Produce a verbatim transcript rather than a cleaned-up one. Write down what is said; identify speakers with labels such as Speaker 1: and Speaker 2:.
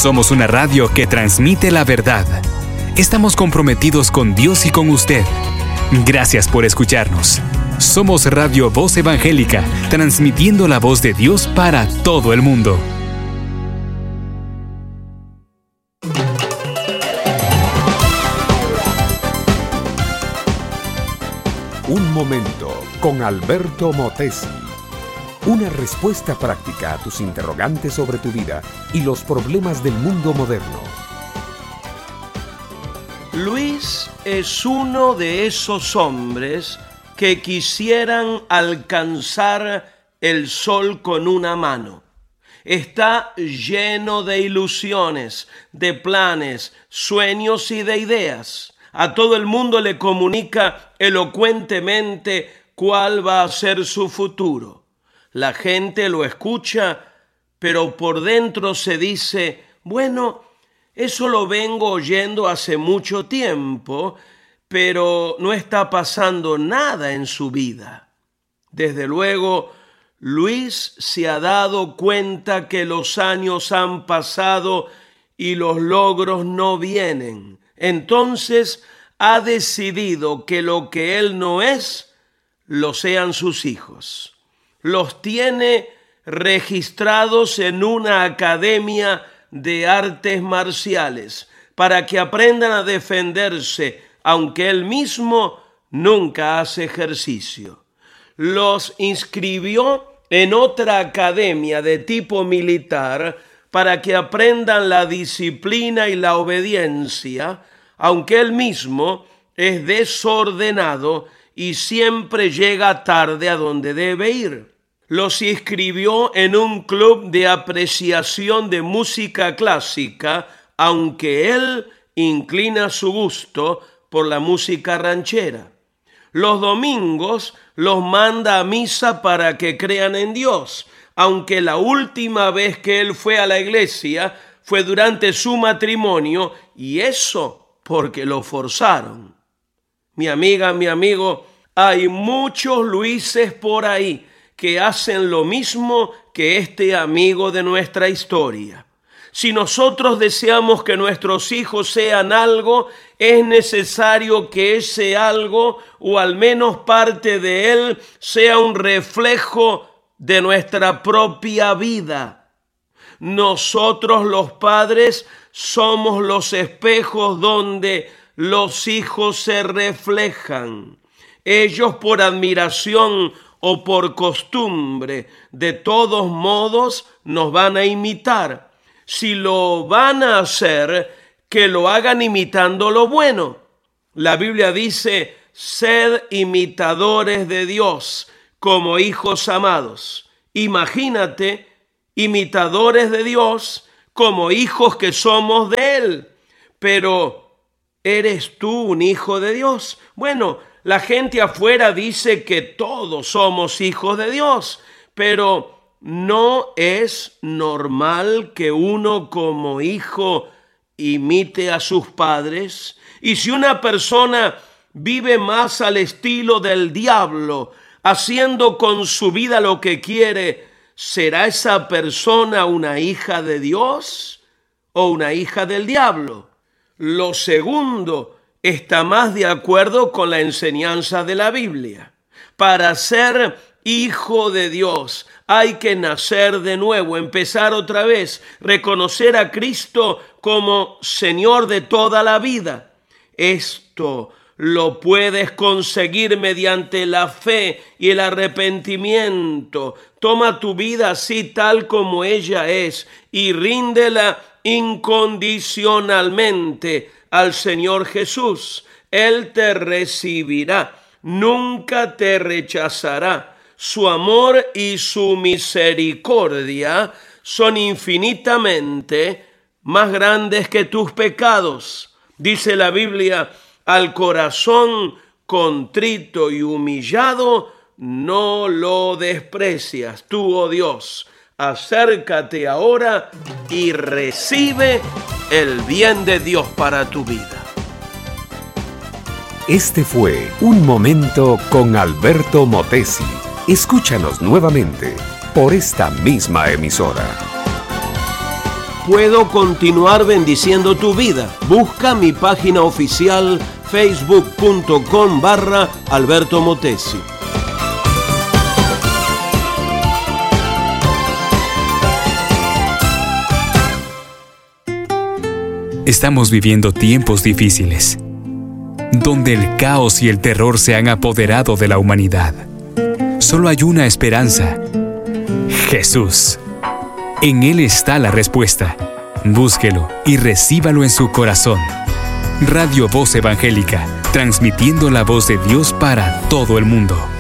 Speaker 1: Somos una radio que transmite la verdad. Estamos comprometidos con Dios y con usted. Gracias por escucharnos. Somos Radio Voz Evangélica, transmitiendo la voz de Dios para todo el mundo.
Speaker 2: Un momento con Alberto Motesi. Una respuesta práctica a tus interrogantes sobre tu vida y los problemas del mundo moderno.
Speaker 3: Luis es uno de esos hombres que quisieran alcanzar el sol con una mano. Está lleno de ilusiones, de planes, sueños y de ideas. A todo el mundo le comunica elocuentemente cuál va a ser su futuro. La gente lo escucha, pero por dentro se dice, bueno, eso lo vengo oyendo hace mucho tiempo, pero no está pasando nada en su vida. Desde luego, Luis se ha dado cuenta que los años han pasado y los logros no vienen. Entonces, ha decidido que lo que él no es, lo sean sus hijos. Los tiene registrados en una academia de artes marciales para que aprendan a defenderse, aunque él mismo nunca hace ejercicio. Los inscribió en otra academia de tipo militar para que aprendan la disciplina y la obediencia, aunque él mismo es desordenado y siempre llega tarde a donde debe ir. Los inscribió en un club de apreciación de música clásica, aunque él inclina su gusto por la música ranchera. Los domingos los manda a misa para que crean en Dios, aunque la última vez que él fue a la iglesia fue durante su matrimonio, y eso porque lo forzaron. Mi amiga, mi amigo, hay muchos Luises por ahí que hacen lo mismo que este amigo de nuestra historia. Si nosotros deseamos que nuestros hijos sean algo, es necesario que ese algo, o al menos parte de él, sea un reflejo de nuestra propia vida. Nosotros los padres somos los espejos donde los hijos se reflejan. Ellos, por admiración o por costumbre, de todos modos nos van a imitar. Si lo van a hacer, que lo hagan imitando lo bueno. La Biblia dice, sed imitadores de Dios como hijos amados. Imagínate, imitadores de Dios como hijos que somos de Él. Pero, ¿eres tú un hijo de Dios? Bueno, la gente afuera dice que todos somos hijos de Dios, pero no es normal que uno como hijo imite a sus padres. Y si una persona vive más al estilo del diablo, haciendo con su vida lo que quiere, ¿será esa persona una hija de Dios o una hija del diablo? Lo segundo está más de acuerdo con la enseñanza de la Biblia. Para ser hijo de Dios hay que nacer de nuevo, empezar otra vez, reconocer a Cristo como Señor de toda la vida. Esto lo puedes conseguir mediante la fe y el arrepentimiento. Toma tu vida así tal como ella es y ríndela incondicionalmente al Señor Jesús. Él te recibirá, nunca te rechazará. Su amor y su misericordia son infinitamente más grandes que tus pecados. Dice la Biblia, al corazón contrito y humillado no lo desprecias. Tú, oh Dios, acércate ahora y recibe el bien de Dios para tu vida.
Speaker 2: Este fue Un Momento con Alberto Motesi. Escúchanos nuevamente por esta misma emisora.
Speaker 3: puedo continuar bendiciendo tu vida. Busca mi página oficial facebook punto com barra Alberto Motesi.
Speaker 1: Estamos viviendo tiempos difíciles, donde el caos y el terror se han apoderado de la humanidad. Solo hay una esperanza: Jesús. En Él está la respuesta. Búsquelo y recíbalo en su corazón. Radio Voz Evangélica, transmitiendo la voz de Dios para todo el mundo.